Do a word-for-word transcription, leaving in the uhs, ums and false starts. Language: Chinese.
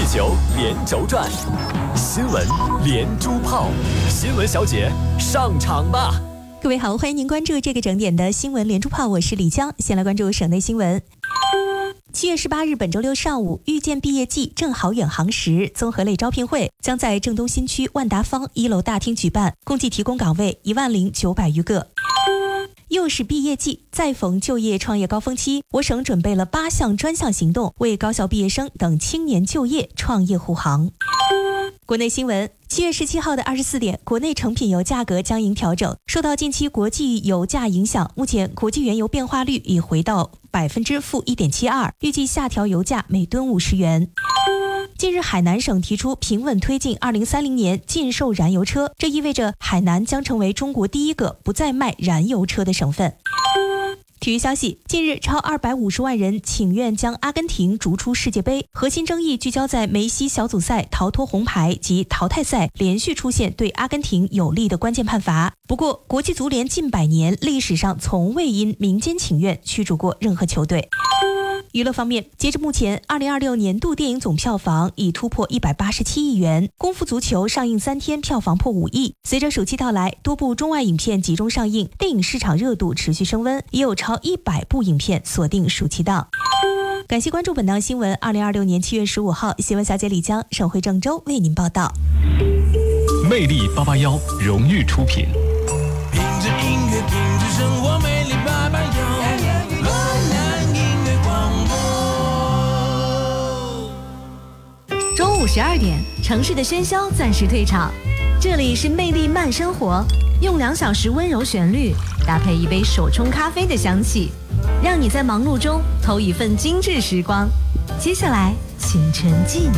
地球连轴转，新闻连珠炮，新闻小姐上场吧！ 各位好，欢迎您关注这个整点的新闻连珠炮，我是李江。先来关注省内新闻。七月十八日，本周六上午，遇见毕业季正好远航时综合类招聘会将在郑东新区万达坊一楼大厅举办，共计提供岗位一万零九百余个。又是毕业季，再逢就业创业高峰期，我省准备了八项专项行动，为高校毕业生等青年就业创业护航。国内新闻，七月十七号的二十四点，国内成品油价格将迎调整。受到近期国际油价影响，目前国际原油变化率已回到百分之负一点七二，预计下调油价每吨五十元。近日，海南省提出平稳推进二零三零年禁售燃油车，这意味着海南将成为中国第一个不再卖燃油车的省份。体育消息，近日超二百五十万人请愿将阿根廷逐出世界杯，核心争议聚焦在梅西小组赛逃脱红牌及淘汰赛连续出现对阿根廷有利的关键判罚。不过，国际足联近百年历史上从未因民间请愿驱逐过任何球队。娱乐方面，截至目前，二零二六年度电影总票房已突破一百八十七亿元，《功夫足球》上映三天票房破五亿。随着暑期到来，多部中外影片集中上映，电影市场热度持续升温，也有超一百部影片锁定暑期档。感谢关注本档新闻。二零二六年七月十五号，新闻小姐李江，省会郑州为您报道。 魅力八八幺荣誉出品。 品质音乐，品质生活，魅力八八幺。 中午十二点，城市的喧嚣暂时退场，这里是魅力慢生活，用两小时温柔旋律搭配一杯手冲咖啡的香气，让你在忙碌中偷一份精致时光。接下来，请沉浸。